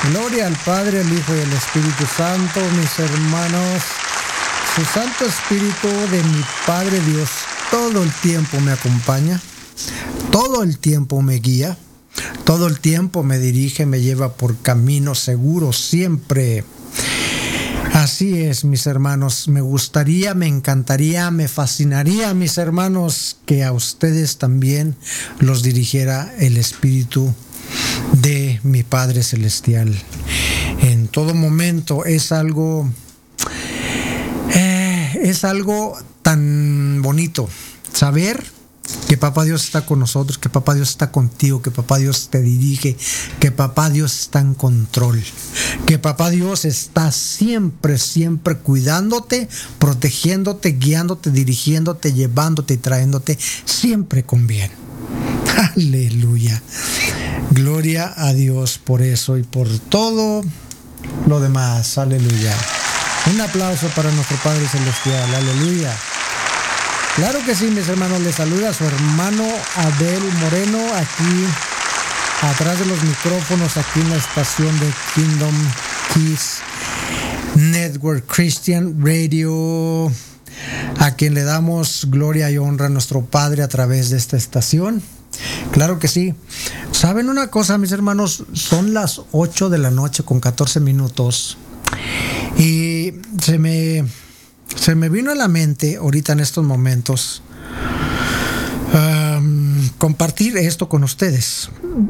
Gloria al Padre, al Hijo y al Espíritu Santo, mis hermanos. Su Santo Espíritu de mi Padre Dios todo el tiempo me acompaña, todo el tiempo me guía, todo el tiempo me dirige, me lleva por caminos seguros siempre. Así es, mis hermanos. Me gustaría, me encantaría, me fascinaría, mis hermanos, que a ustedes también los dirigiera el Espíritu de mi Padre Celestial. En todo momento es algo tan bonito saber que Papá Dios está con nosotros, que Papá Dios está contigo, que Papá Dios te dirige, que Papá Dios está en control, que Papá Dios está siempre, siempre cuidándote, protegiéndote, guiándote, dirigiéndote, llevándote y trayéndote siempre con bien. Aleluya. Gloria a Dios por eso y por todo lo demás. Aleluya. Un aplauso para nuestro Padre Celestial. Aleluya. Claro que sí, mis hermanos. Les saluda a su hermano Abel Moreno, aquí atrás de los micrófonos, aquí en la estación de Kingdom Keys Network Christian Radio, a quien le damos gloria y honra a nuestro Padre a través de esta estación. Claro que sí. ¿Saben una cosa, mis hermanos? Son las 8 de la noche con 14 minutos y se me vino a la mente ahorita en estos momentos compartir esto con ustedes.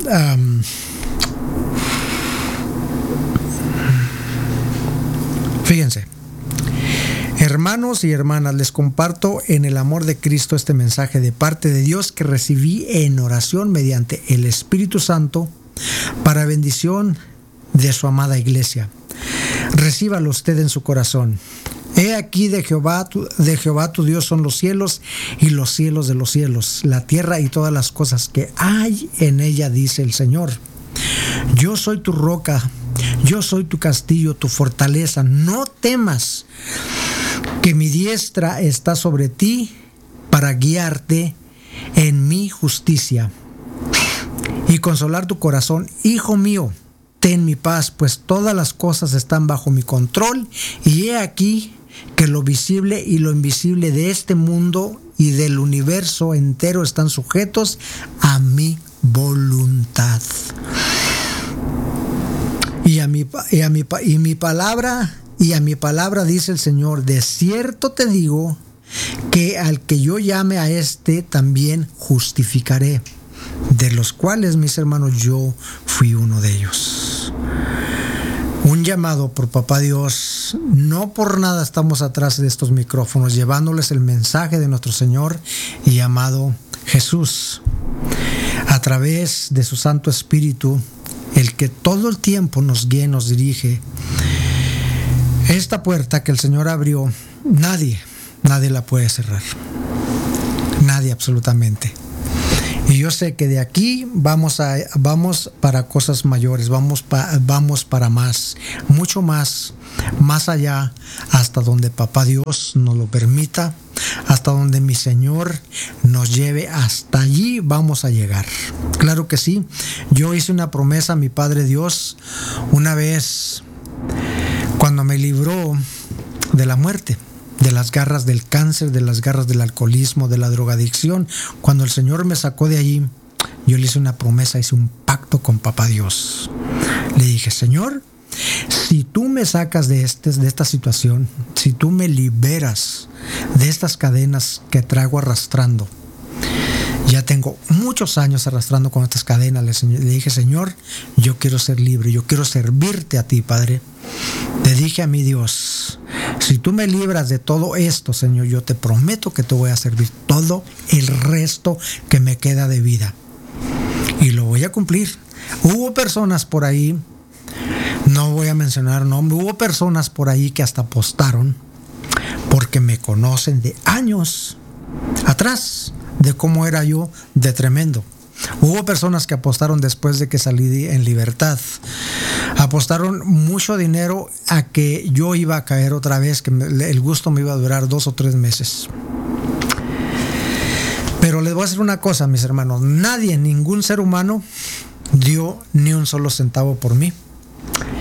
Fíjense, hermanos y hermanas, les comparto en el amor de Cristo este mensaje de parte de Dios que recibí en oración mediante el Espíritu Santo para bendición de su amada iglesia. Recíbalo usted en su corazón. He aquí de Jehová tu Dios son los cielos y los cielos de los cielos, la tierra y todas las cosas que hay en ella, dice el Señor. Yo soy tu roca, yo soy tu castillo, tu fortaleza. No temas, que mi diestra está sobre ti para guiarte en mi justicia y consolar tu corazón. Hijo mío, ten mi paz, pues todas las cosas están bajo mi control, y he aquí que lo visible y lo invisible de este mundo y del universo entero están sujetos a mi voluntad. Y a mi palabra dice el Señor: de cierto te digo que al que yo llame a este también justificaré, de los cuales, mis hermanos, yo fui uno de ellos. Un llamado por Papá Dios. No por nada estamos atrás de estos micrófonos llevándoles el mensaje de nuestro Señor y amado Jesús a través de su Santo Espíritu, el que todo el tiempo nos guía y nos dirige. Esta puerta que el Señor abrió, nadie la puede cerrar. Nadie, absolutamente. Y yo sé que de aquí vamos para cosas mayores, vamos para más, mucho más allá, hasta donde Papá Dios nos lo permita, hasta donde mi Señor nos lleve, hasta allí vamos a llegar. Claro que sí. Yo hice una promesa a mi Padre Dios una vez cuando me libró de la muerte, de las garras del cáncer, de las garras del alcoholismo, de la drogadicción. Cuando el Señor me sacó de allí, yo le hice una promesa, hice un pacto con Papá Dios. Le dije: Señor, si tú me sacas de esta situación, si tú me liberas de estas cadenas que traigo arrastrando, ya tengo muchos años arrastrando con estas cadenas, le dije: Señor, yo quiero ser libre, yo quiero servirte a ti, Padre. Le dije a mi Dios: si tú me libras de todo esto, Señor, yo te prometo que te voy a servir todo el resto que me queda de vida. Y lo voy a cumplir. Hubo personas por ahí, no voy a mencionar nombres, hubo personas por ahí que hasta apostaron, porque me conocen de años atrás, de cómo era yo de tremendo. Hubo personas que apostaron después de que salí en libertad. Apostaron mucho dinero a que yo iba a caer otra vez, que el gusto me iba a durar 2 o 3 meses. Pero les voy a decir una cosa, mis hermanos. Nadie, ningún ser humano dio ni un solo centavo por mí.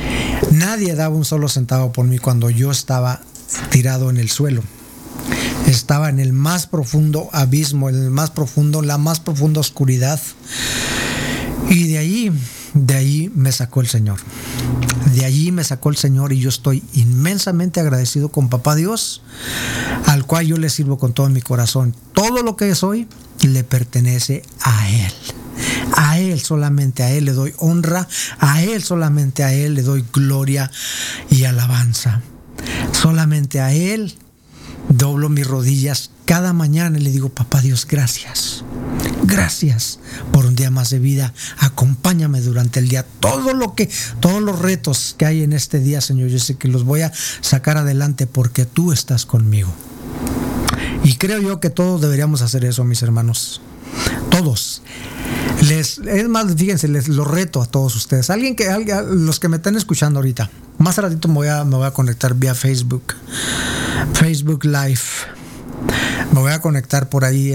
Nadie daba un solo centavo por mí cuando yo estaba tirado en el suelo. Estaba en el más profundo abismo, en el más profundo, la más profunda oscuridad. Y de ahí me sacó el Señor. De allí me sacó el Señor y yo estoy inmensamente agradecido con Papá Dios, al cual yo le sirvo con todo mi corazón. Todo lo que soy le pertenece a Él. A Él, solamente a Él le doy honra, a Él, solamente a Él le doy gloria y alabanza. Solamente a Él doblo mis rodillas cada mañana y le digo: Papá Dios, gracias. Gracias por un día más de vida. Acompáñame durante el día. Todos los retos que hay en este día, Señor, yo sé que los voy a sacar adelante porque tú estás conmigo. Y creo yo que todos deberíamos hacer eso, mis hermanos. Todos. Es más, fíjense, los reto a todos ustedes. Los que me están escuchando ahorita, más ratito me voy a conectar vía Facebook Live. Me voy a conectar por ahí.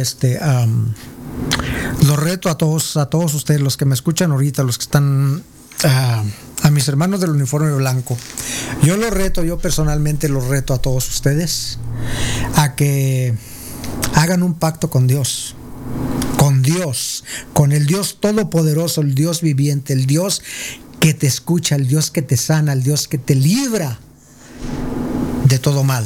Los reto a todos ustedes, los que me escuchan ahorita, los que están, a mis hermanos del uniforme blanco. Yo personalmente los reto a todos ustedes a que hagan un pacto con Dios. Con el Dios todopoderoso, el Dios viviente, el Dios que te escucha, el Dios que te sana, el Dios que te libra de todo mal.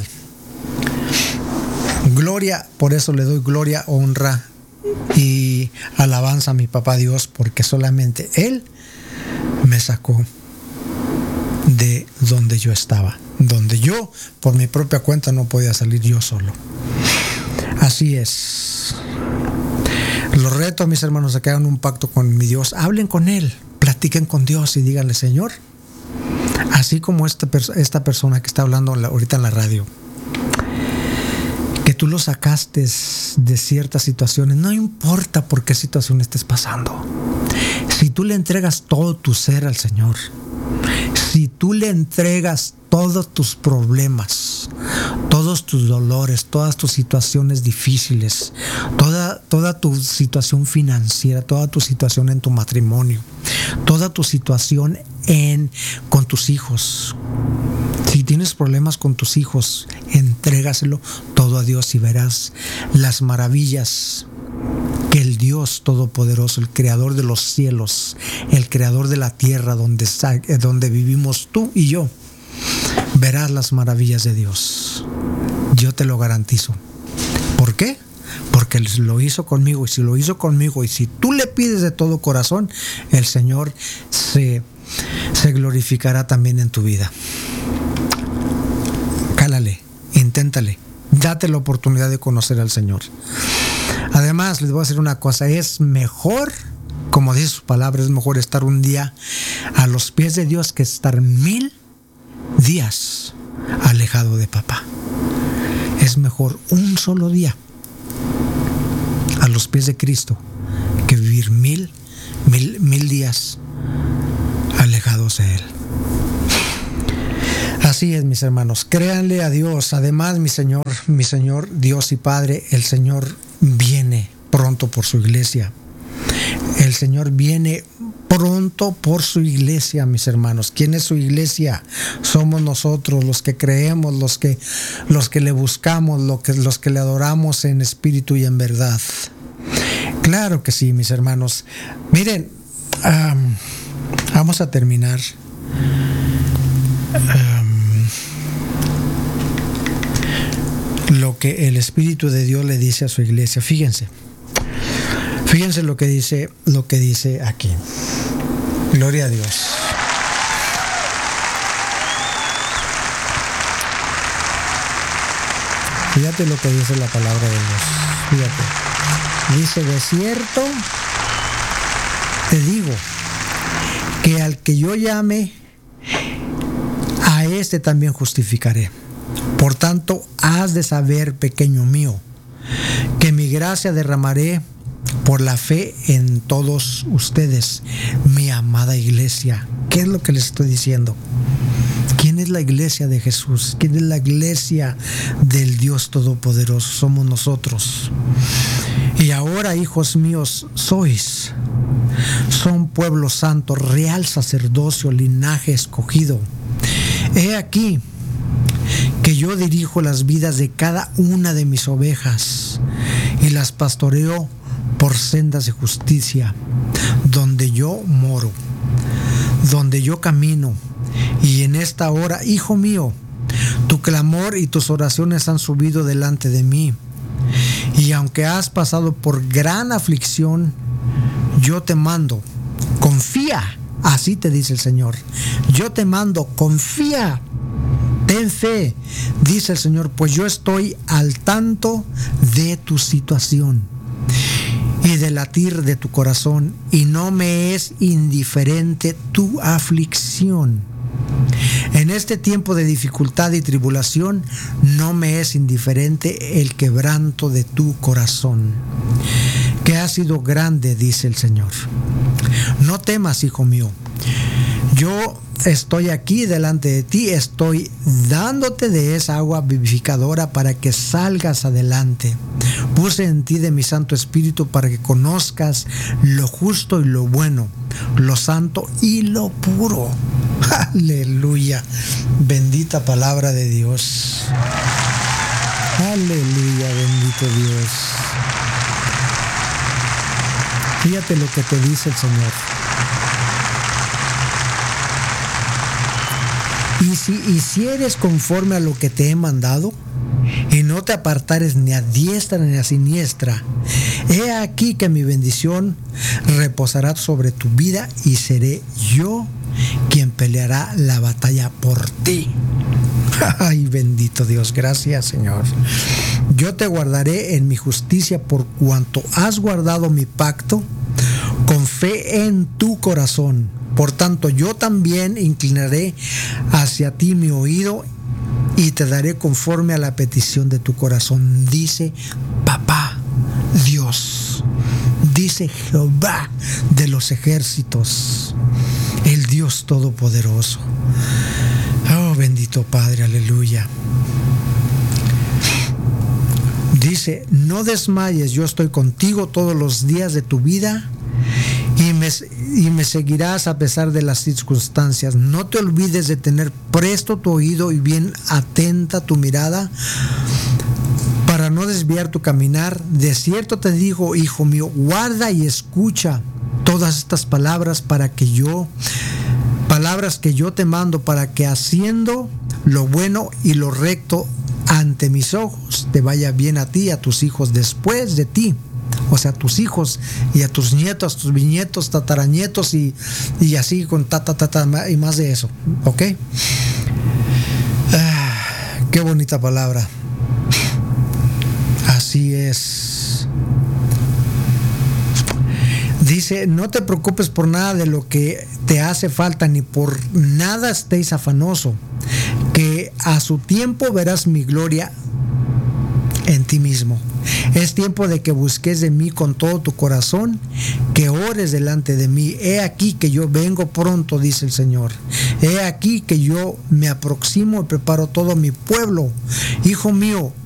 Gloria, por eso le doy gloria, honra y alabanza a mi Papá Dios, porque solamente Él me sacó de donde yo estaba, donde yo por mi propia cuenta no podía salir yo solo. Así es. Los reto a mis hermanos a que hagan un pacto con mi Dios. Hablen con Él, platiquen con Dios y díganle: Señor, así como esta persona que está hablando ahorita en la radio, que tú lo sacaste de ciertas situaciones, no importa por qué situación estés pasando. Si tú le entregas todo tu ser al Señor, si tú le entregas todos tus problemas, todos tus dolores, todas tus situaciones difíciles, toda tu situación financiera, toda tu situación en tu matrimonio, toda tu situación con tus hijos. Si tienes problemas con tus hijos, entrégaselo todo a Dios y verás las maravillas que el Dios Todopoderoso, el Creador de los cielos, el Creador de la tierra donde vivimos tú y yo, verás las maravillas de Dios. Yo te lo garantizo. ¿Por qué? Porque lo hizo conmigo, y si lo hizo conmigo y si tú le pides de todo corazón, el Señor se glorificará también en tu vida. Cálale, inténtale, date la oportunidad de conocer al Señor. Además, les voy a decir una cosa: es mejor, como dice su palabra, es mejor estar un día a los pies de Dios que estar 1000 días alejado de papá. Es mejor un solo día a los pies de Cristo que vivir mil días alejados de Él. Así es, mis hermanos, créanle a Dios. Además, mi Señor, Dios y Padre, el Señor viene pronto por su iglesia. El Señor viene pronto por su iglesia, mis hermanos. ¿Quién es su iglesia? Somos nosotros, los que creemos, los que le buscamos, los que le adoramos en espíritu y en verdad. Claro que sí, mis hermanos. Miren, vamos a terminar. Lo que el Espíritu de Dios le dice a su iglesia. Fíjense lo que dice aquí. Gloria a Dios. Fíjate lo que dice la palabra de Dios. Fíjate. Dice: de cierto te digo que al que yo llame, a este también justificaré. Por tanto, has de saber, pequeño mío, que mi gracia derramaré por la fe en todos ustedes, mi amada iglesia. ¿Qué es lo que les estoy diciendo? ¿Quién es la iglesia de Jesús? ¿Quién es la iglesia del Dios Todopoderoso? Somos nosotros. Y ahora, hijos míos, son pueblo santo, real sacerdocio, linaje escogido. He aquí que yo dirijo las vidas de cada una de mis ovejas y las pastoreo por sendas de justicia, donde yo moro, donde yo camino. Y en esta hora, hijo mío, tu clamor y tus oraciones han subido delante de mí. Y aunque has pasado por gran aflicción, yo te mando, confía, así te dice el Señor. Yo te mando, confía, ten fe, dice el Señor, pues yo estoy al tanto de tu situación y del latir de tu corazón, y no me es indiferente tu aflicción. En este tiempo de dificultad y tribulación, no me es indiferente el quebranto de tu corazón, que ha sido grande, dice el Señor. No temas, hijo mío. Yo estoy aquí delante de ti, estoy dándote de esa agua vivificadora para que salgas adelante. Puse en ti de mi Santo Espíritu para que conozcas lo justo y lo bueno, lo santo y lo puro. Aleluya. Bendita palabra de Dios. Aleluya, bendito Dios. Fíjate lo que te dice el Señor. Y si eres conforme a lo que te he mandado, y no te apartares ni a diestra ni a siniestra, he aquí que mi bendición reposará sobre tu vida y seré yo quien peleará la batalla por ti. Ay, bendito Dios, gracias Señor. Yo te guardaré en mi justicia por cuanto has guardado mi pacto con fe en tu corazón. Por tanto, yo también inclinaré hacia ti mi oído y te daré conforme a la petición de tu corazón, dice Papá Dios, dice Jehová de los ejércitos, el Dios Todopoderoso. Oh, bendito Padre, aleluya. Dice, no desmayes, yo estoy contigo todos los días de tu vida y me seguirás a pesar de las circunstancias. No te olvides de tener presto tu oído y bien atenta tu mirada para no desviar tu caminar. De cierto te digo, hijo mío, guarda y escucha todas estas palabras palabras que yo te mando, para que haciendo lo bueno y lo recto ante mis ojos te vaya bien a ti y a tus hijos después de ti. O sea, a tus hijos y a tus nietos, a tus bisnietos, tataranietos y así con y más de eso. ¿Ok? Qué bonita palabra. Así es. Dice, no te preocupes por nada de lo que te hace falta, ni por nada estéis afanoso, que a su tiempo verás mi gloria en ti mismo. Es tiempo de que busques de mí con todo tu corazón, que ores delante de mí. He aquí que yo vengo pronto, dice el Señor. He aquí que yo me aproximo y preparo todo mi pueblo. Hijo mío,